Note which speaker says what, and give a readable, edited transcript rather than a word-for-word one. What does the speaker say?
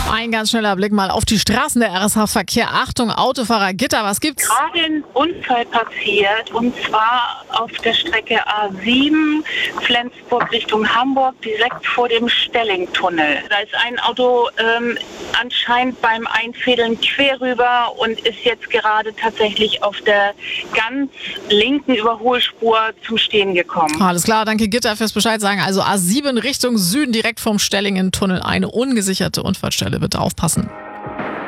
Speaker 1: Ein ganz schneller Blick mal auf die Straßen der RSH-Verkehr. Achtung, Autofahrer, Gitter, was gibt's?
Speaker 2: Gerade ein Unfall passiert, und zwar auf der Strecke A7 Flensburg Richtung Hamburg, direkt vor dem Stellingtunnel. Da ist ein Auto anscheinend beim Einfädeln quer rüber und ist jetzt gerade tatsächlich auf der ganz linken Überholspur zum Stehen gekommen.
Speaker 1: Alles klar, danke Gitter fürs Bescheid sagen. Also A7 Richtung Süden, direkt vom Stellingen-Tunnel, eine ungesicherte Unfallstelle. Bitte aufpassen.